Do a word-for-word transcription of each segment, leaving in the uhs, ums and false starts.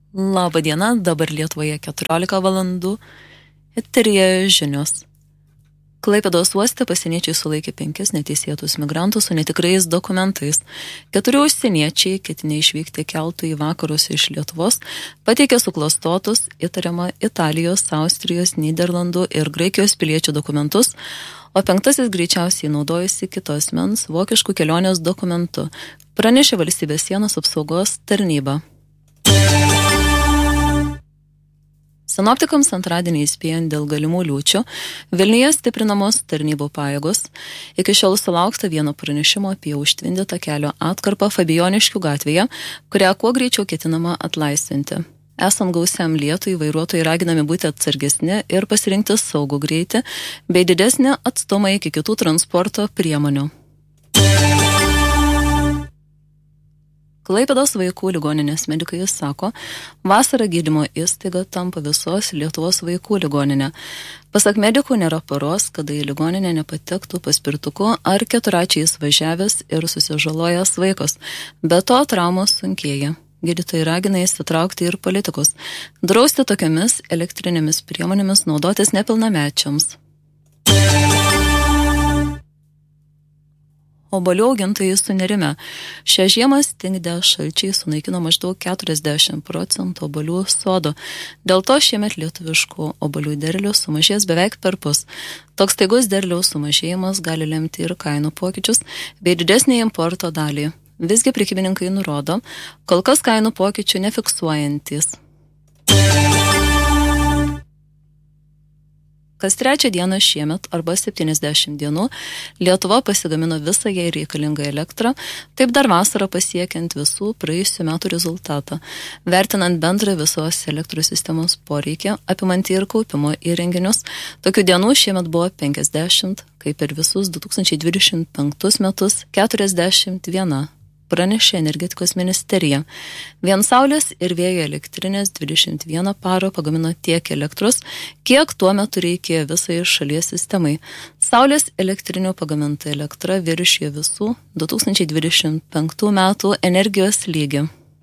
Labą dieną, dabar Lietuvoje keturiolika valandų, eteryje žinios. Klaipėdos uoste pasieniečiai sulaikė penkis neteisėtus migrantus su netikrais dokumentais. Keturi užsieniečiai, ketinę išvykti keltu į vakarus iš Lietuvos, pateikė suklastotus įtariamą Italijos, Austrijos, Nyderlandų ir Graikijos piliečių dokumentus, o penktasis greičiausiai naudojusi kito asmens vokiškų kelionės dokumentu, pranešė valstybės sienos apsaugos tarnyba. Sinoptikams antradienį įspėjant dėl galimų liūčių, Vilniuje stiprinamos tarnybų pajėgos. Iki šiol sulaukta vieno pranešimo apie užtvindytą kelio atkarpą Fabijoniškių gatvėje, kurią kuo greičiau ketinama atlaisvinti. Esant gausiam lietui, vairuotojai raginami būti atsargesni ir pasirinkti saugų greitį, bei didesnį atstumą iki kitų transporto priemonių. Klaipėdos vaikų ligoninės medikai sako, vasarą gydymo įstaiga tampa visos Lietuvos vaikų ligoninė. Pasak medikų nėra paros, kada į ligoninę nepatektų paspirtuku ar keturačiais važiavęs ir susižalojęs vaikas. Be to traumos sunkėja. Gydytojai ragina įsitraukti ir politikus, drausti tokiamis elektrinėmis priemonėmis naudotis nepilnamečiams. Obuolių augintojai sunerime. Šią žiemą stingdę šalčiai sunaikino maždaug keturiasdešimt procentų obuolių sodų. Dėl to šiemet lietuviškų obuolių derlius sumažės beveik perpus. Toks staigus derliaus sumažėjimas gali lemti ir kainų pokyčius bei didesnį importo dalį. Visgi prekybininkai nurodo, kol kas kainų pokyčių nefiksuojantis. Kas trečią dieną šiemet arba septyniasdešimt dienų Lietuva pasigamino visą jai reikalingą elektrą, taip dar vasarą pasiekiant visų praėjusių metų rezultatą, vertinant bendrą visos elektros sistemos poreikį, apimantį ir kaupimo įrenginius. Tokių dienų šiemet buvo penkiasdešimt, kaip ir visus du tūkstančiai dvidešimt penktus metus keturiasdešimt viena. Pranešė energetikos ministerija. Vien saulės ir vėjo elektrinės dvidešimt vieną parą pagamino tiek elektros, kiek tuo metu reikėjo visai šalies sistemai. Saulės elektrinių pagaminta elektra viršijo visų du tūkstančiai dvidešimt penktų metų energijos lygį.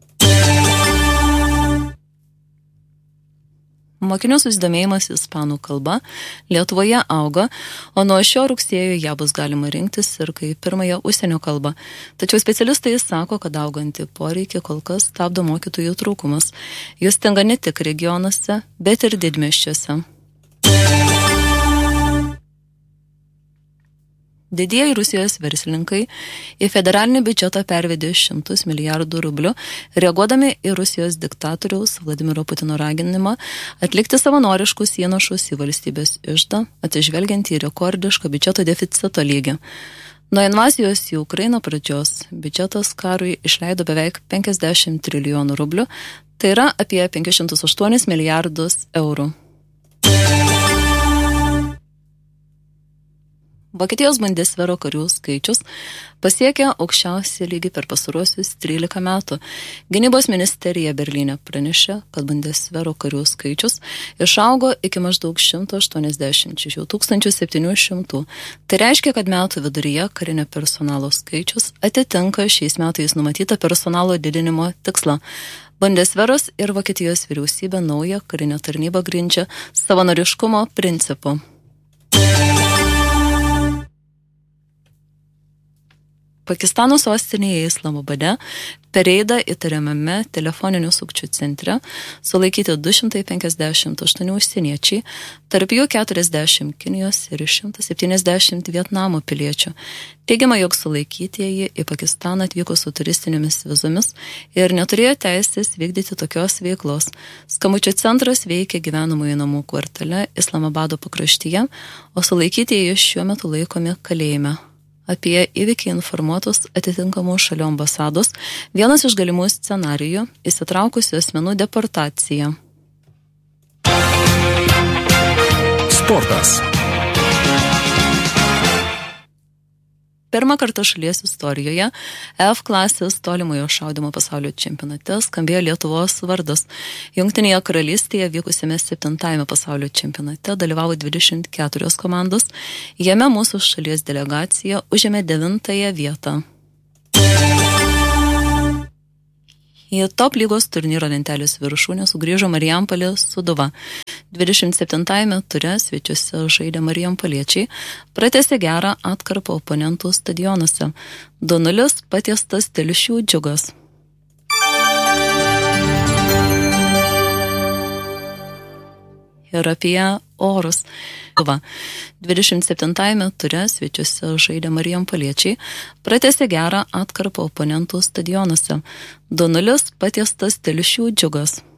Mokinių susidomėjimas ispanų kalba Lietuvoje auga, o nuo šio rugsėjo ją bus galima rinktis ir kaip pirmąją užsienio kalbą. Tačiau specialistai sako, kad augantį poreikį kol kas stabdo mokytojų trūkumas. Jis stinga ne tik regionuose, bet ir didmiesčiuose. Didieji Rusijos verslininkai į federalinį biudžetą pervedė šimtus milijardų rublių, reaguodami į Rusijos diktatoriaus Vladimiro Putino raginimą atlikti savanoriškus įnašus į valstybės iždą, atsižvelgiant į rekordišką biudžeto deficito lygį. Nuo invazijos į Ukrainą pradžios biudžetas karui išleido beveik penkiasdešimt trilijonų rublių, tai yra apie penkis šimtus aštuonis milijardus eurų. Vokietijos Bundesvero karių skaičius pasiekė aukščiausią lygį per pastaruosius trylika metų. Gynybos ministerija Berlyne pranešė, kad Bundesvero karių skaičius išaugo iki maždaug šimto aštuoniasdešimt šešių tūkstančių septynių šimtų. Tai reiškia, kad metų viduryje karinio personalo skaičius atitinka šiais metais numatytą personalo didinimo tikslą. Bundesveros ir Vokietijos vyriausybė naują karinę tarnybą grindžia savanoriškumo principu. Pakistano sostinėje Islamabade per reidą įtariamame telefoninių sukčių centre sulaikyti du šimtai penkiasdešimt aštuoni užsieniečiai, tarp jų keturiasdešimt Kinijos ir šimtas septyniasdešimt Vietnamo piliečių. Teigiama, jog sulaikytieji į Pakistaną atvyko su turistinėmis vizomis ir neturėjo teisės vykdyti tokios veiklos. Skambučių centras veikia gyvenamųjų namų kvartale Islamabado pakraštyje, o sulaikytieji šiuo metu laikomi kalėjime. Apie įvykį informuotos atitinkamų šalių ambasados, vienas iš galimų scenarijų – įsitraukusių asmenų deportacija. Sportas. Pirmą kartą šalies istorijoje F klasės tolimojo šaudymo pasaulio čempionate skambėjo Lietuvos vardas. Jungtinėje karalystėje vykusiame septintajame pasaulio čempionate dalyvavo dvidešimt keturios komandos. Jame mūsų šalies delegacija užėmė devintąją vietą. Į top lygos turnyro lentelės viršūnę sugrįžo Marijampolės Sūduva. dvidešimt septintajame ture svečiuose žaidė Marijampoliečiai, pratęsė gerą atkarpą oponentų stadionuose. du nulis patiestas Telšių Džiugas. Ir apie orus. dvidešimt septintajame ture svečiuose žaidė Marijampoliečiai, pratęsė gerą atkarpą oponentų stadionuose. du nulis patiestas Telšių Džiugas.